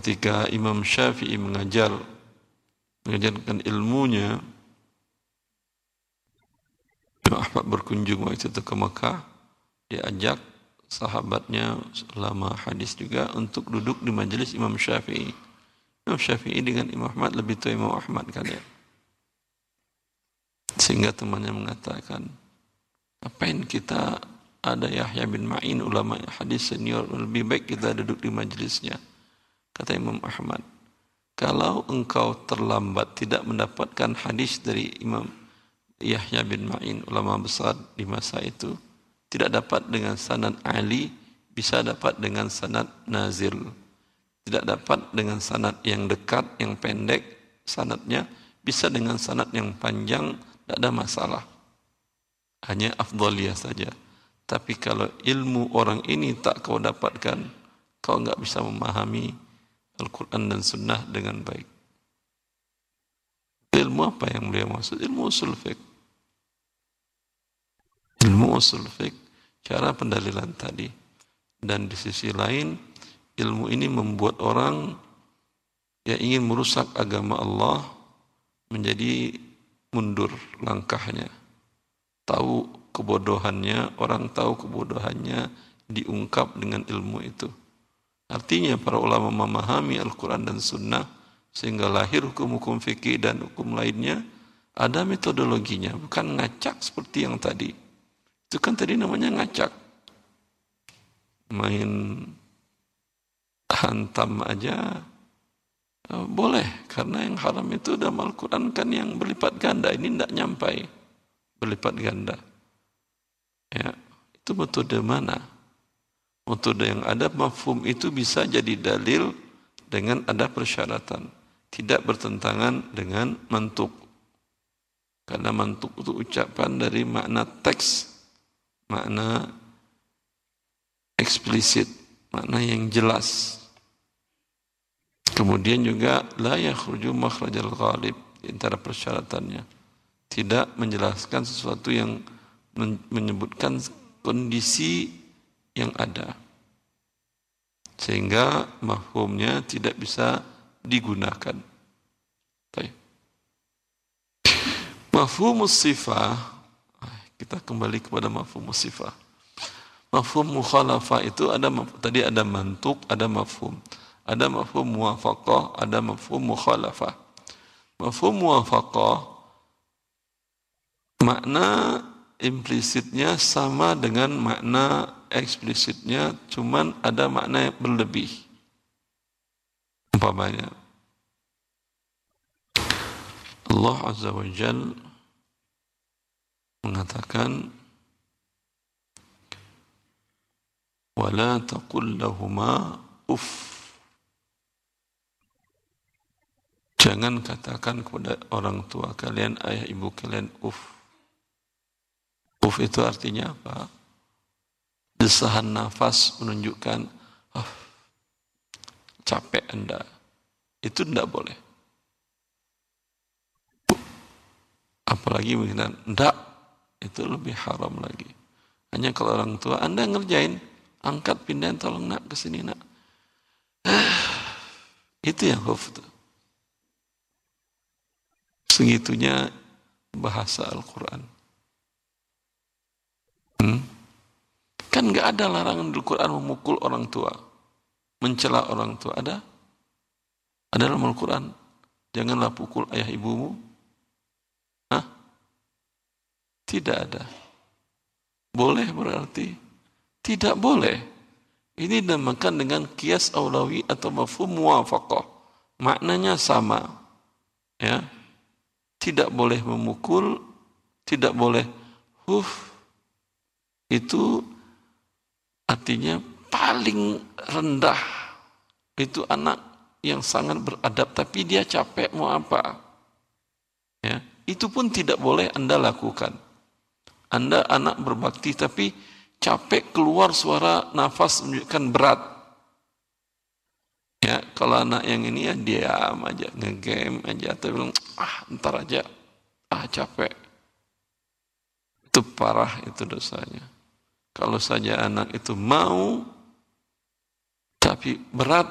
ketika Imam Syafi'i mengajarkan ilmunya, Imam Ahmad berkunjung waktu itu ke Mekah, dia ajak sahabatnya ulama hadis juga untuk duduk di majelis Imam Syafi'i. Imam Syafi'i dengan Imam Ahmad lebih tua Imam Ahmad kan ya. Sehingga temannya mengatakan, apain kita ada Yahya bin Ma'in, ulama hadis senior, lebih baik kita duduk di majelisnya. Kata Imam Ahmad, kalau engkau terlambat tidak mendapatkan hadis dari Imam Yahya bin Ma'in, ulama besar di masa itu, tidak dapat dengan sanad Ali, bisa dapat dengan sanad nazil. Tidak dapat dengan sanad yang dekat, yang pendek sanadnya, bisa dengan sanad yang panjang, tidak ada masalah. Hanya afdaliyah saja. Tapi kalau ilmu orang ini tak kau dapatkan, kau enggak bisa memahami Al-Quran dan Sunnah dengan baik. Ilmu apa yang beliau maksud? Ilmu usul fiqh. Ilmu usul fiqh, cara pendalilan tadi. Dan di sisi lain, ilmu ini membuat orang yang ingin merusak agama Allah menjadi mundur langkahnya. Tahu kebodohannya, orang tahu kebodohannya, diungkap dengan ilmu itu. Artinya para ulama memahami Al-Quran dan Sunnah sehingga lahir hukum-hukum fikih dan hukum lainnya, ada metodologinya, bukan ngacak seperti yang tadi. Itu kan tadi namanya ngacak. Main hantam aja boleh, karena yang haram itu dalam Al-Quran kan yang berlipat ganda, ini tidak nyampai berlipat ganda. Ya, itu metode mana? Metode yang ada mafhum itu bisa jadi dalil dengan ada persyaratan, tidak bertentangan dengan mantuk. Karena mantuk itu ucapan dari makna teks, makna eksplisit, makna yang jelas. Kemudian juga la yakhruju makhrajal ghalib, di antara persyaratannya tidak menjelaskan sesuatu yang menyebutkan kondisi yang ada, sehingga mafhumnya tidak bisa digunakan. Baik. Mafhumus sifah, kita kembali kepada mafhumus sifah. Mafhum mukhalafah itu ada, tadi ada mantuk, ada mafhum. Ada mafhum muwafaqah, ada mafhum mukhalafah. Mafhum muwafaqah, makna implisitnya sama dengan makna eksplisitnya, cuman ada makna yang berlebih. Umpamanya, Allah Azza wa Jalla mengatakan, wala taqul lahuma uff. Jangan katakan kepada orang tua kalian, ayah ibu kalian, uff. Uff itu artinya apa? Desahan nafas menunjukkan, capek Anda. Itu tidak boleh. Apalagi mengatakan, enggak, itu lebih haram lagi. Hanya kalau orang tua, Anda ngerjain, angkat, pindahin, tolong nak, kesini nak. Itu yang uff itu. Segitunya bahasa Al-Quran. Kan nggak ada larangan di Al-Quran memukul orang tua, mencela orang tua. Ada? Ada dalam Al-Quran. Janganlah pukul ayah ibumu. Hah? Tidak ada. Boleh berarti? Tidak boleh. Ini dinamakan dengan qiyas aulawi atau mafhum muwafaqah. Maknanya sama. Ya. Tidak boleh memukul, tidak boleh itu artinya paling rendah. Itu anak yang sangat beradab, tapi dia capek, mau apa? Ya, itu pun tidak boleh Anda lakukan. Anda anak berbakti, tapi capek, keluar suara nafas menunjukkan berat. Ya, kalau anak yang ini ya diam aja, ngegame aja, atau bilang, ntar aja, capek. Itu parah, itu dosanya. Kalau saja anak itu mau, tapi berat,